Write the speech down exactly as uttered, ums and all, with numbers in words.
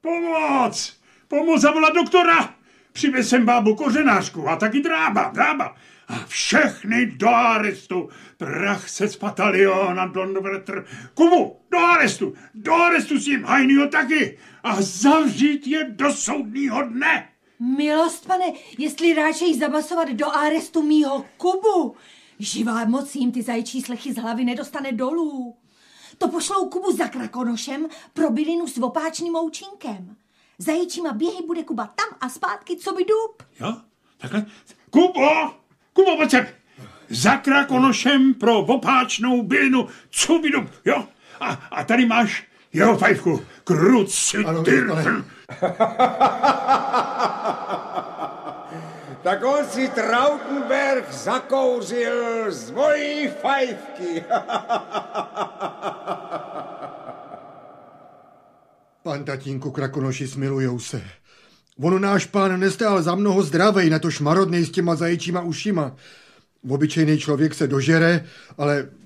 Pomoc! Pomoc, zavolat doktora! Přivez sem bábu kořenářku a taky drába, drába. A všechny do arestu. Prach se z pataliona Donvertr. Kubu, do arestu. Do arestu s tím Hajnýho taky. A zavřít je do soudního dne. Milost, pane, jestli radšej zabasovat do arestu mýho Kubu. Živá moc jim ty zajčí slechy z hlavy nedostane dolů. To pošlou Kubu za Krakonošem pro bylinu s opáčným oučinkem. Zajíčíma běhy bude Kuba tam a zpátky, co by dub. Jo, takhle. Kubo, Kubo, pojď sem. Za Krakonošem pro opáčnou bylinu, co by dub, jo. A, a tady máš jeho fajfku. Kruci tyrten. Tak on si Trautenberg zakouřil z mojí fajfky. Pan tatínku Krakonoši, smilujou se. On náš pán nestál za mnoho zdravej, na to šmarodnej s těma zaječíma ušima. Obyčejný člověk se dožere, ale